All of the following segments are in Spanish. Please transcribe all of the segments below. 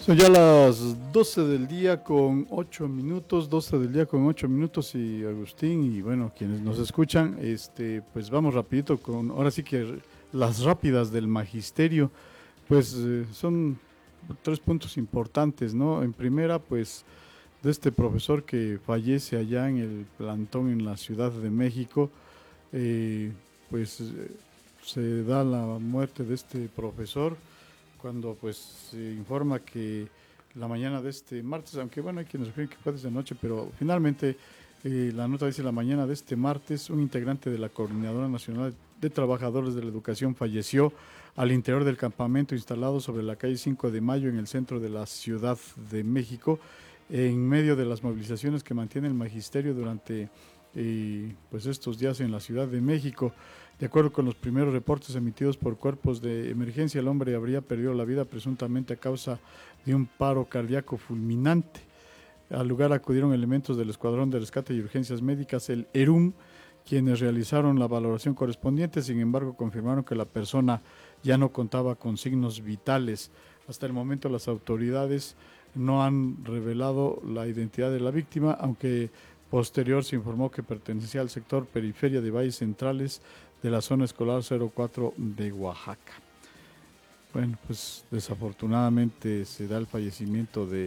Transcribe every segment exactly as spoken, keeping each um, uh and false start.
Son ya las doce del día con ocho minutos, doce del día con ocho minutos y Agustín y bueno, quienes nos escuchan, este, pues vamos rapidito con, ahora sí que las rápidas del magisterio, pues eh, son tres puntos importantes, ¿no? En primera, pues de este profesor que fallece allá en el plantón en la Ciudad de México, eh, pues eh, se da la muerte de este profesor cuando pues se informa que la mañana de este martes, aunque bueno, hay quienes creen que fue desde noche, pero finalmente eh, la nota dice la mañana de este martes, un integrante de la Coordinadora Nacional de Trabajadores de la Educación falleció al interior del campamento instalado sobre la calle cinco de mayo en el centro de la Ciudad de México, en medio de las movilizaciones que mantiene el magisterio durante eh, pues estos días en la Ciudad de México. De acuerdo con los primeros reportes emitidos por cuerpos de emergencia, el hombre habría perdido la vida presuntamente a causa de un paro cardíaco fulminante. Al lugar acudieron elementos del Escuadrón de Rescate y Urgencias Médicas, el ERUM, quienes realizaron la valoración correspondiente. Sin embargo, confirmaron que la persona ya no contaba con signos vitales. Hasta el momento las autoridades no han revelado la identidad de la víctima, aunque posterior se informó que pertenecía al sector periferia de Valles Centrales de la zona escolar cero cuatro de Oaxaca. Bueno, pues desafortunadamente se da el fallecimiento de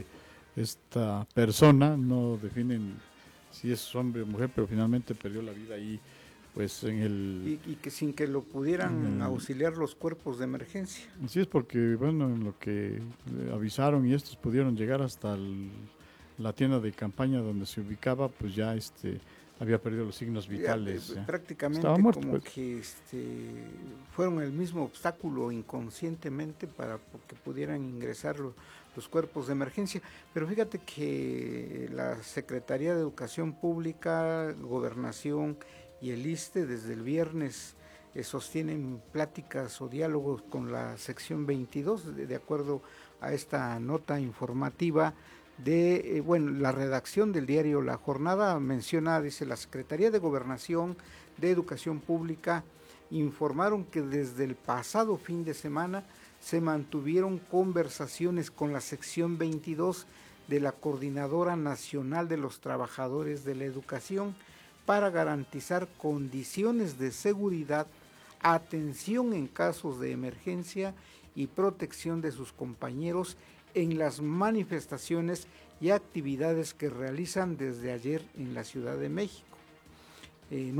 esta persona, no definen si es hombre o mujer, pero finalmente perdió la vida ahí, pues en el... Y, y que sin que lo pudieran el, auxiliar los cuerpos de emergencia. Sí, es porque, bueno, en lo que avisaron y estos pudieron llegar hasta el, la tienda de campaña donde se ubicaba, pues ya este... había perdido los signos vitales. Ya, ya. Prácticamente Muerto, como pues. que este, fueron el mismo obstáculo inconscientemente para que pudieran ingresar los, los cuerpos de emergencia. Pero fíjate que la Secretaría de Educación Pública, Gobernación y el ISSSTE desde el viernes eh, sostienen pláticas o diálogos con la sección veintidós, de, de acuerdo a esta nota informativa de, eh, bueno, la redacción del diario La Jornada menciona, dice, la Secretaría de Gobernación, de Educación Pública, informaron que desde el pasado fin de semana se mantuvieron conversaciones con la sección veintidós de la Coordinadora Nacional de los Trabajadores de la Educación para garantizar condiciones de seguridad, atención en casos de emergencia y protección de sus compañeros en las manifestaciones y actividades que realizan desde ayer en la Ciudad de México. Eh,